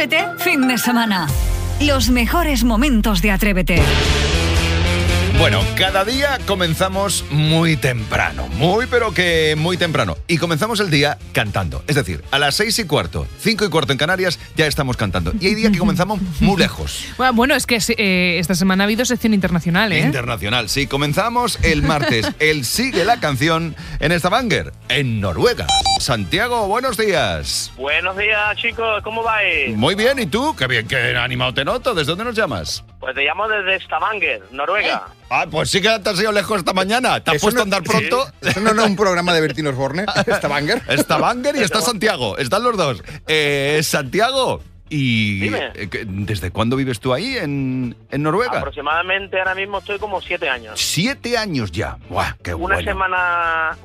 Atrévete, fin de semana. Los mejores momentos de Atrévete. Bueno, cada día comenzamos muy temprano, muy temprano. Y comenzamos el día cantando. Es decir, a las 6:15, 5:15 en Canarias, ya estamos cantando. Y hay días que comenzamos muy lejos. Bueno, es que esta semana ha habido sección internacional, ¿eh? Internacional, sí. Comenzamos el martes. El Sigue la Canción en Stavanger, en Noruega. Santiago, buenos días. Buenos días, chicos. ¿Cómo vais? Muy bien, ¿y tú? Qué bien, qué animado te noto. ¿Desde dónde nos llamas? Pues te llamo desde Stavanger, Noruega. Ah, pues sí que te has ido lejos esta mañana. ¿Te has puesto a andar pronto? Sí. ¿Eso no es un programa de Bertín Osborne? Stavanger. Stavanger y está Santiago. Están los dos. Santiago, ¿y Dime. desde cuándo vives tú ahí en Noruega? Aproximadamente ahora mismo estoy como 7 años. 7 años ya. Buah, qué Una bueno. semana